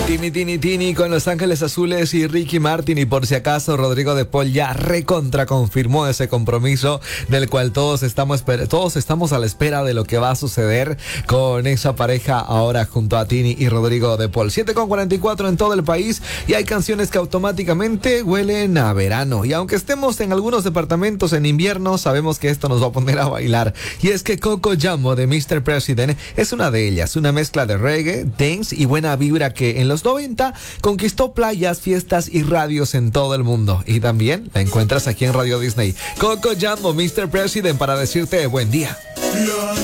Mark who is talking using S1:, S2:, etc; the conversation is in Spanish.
S1: Tini con Los Ángeles Azules y Ricky Martin, y por si acaso Rodrigo de Paul ya recontra confirmó ese compromiso del cual todos estamos a la espera de lo que va a suceder con esa pareja ahora junto a Tini y Rodrigo de Paul. 7:44 en todo el país, y hay canciones que automáticamente huelen a verano, y aunque estemos en algunos departamentos en invierno, sabemos que esto nos va a poner a bailar, y es que Coco Jambo de Mr. President es una de ellas, una mezcla de reggae, dance y buena vibra que en los 90 conquistó playas, fiestas y radios en todo el mundo. Y también la encuentras aquí en Radio Disney. Coco Jambo, Mr. President, para decirte buen día.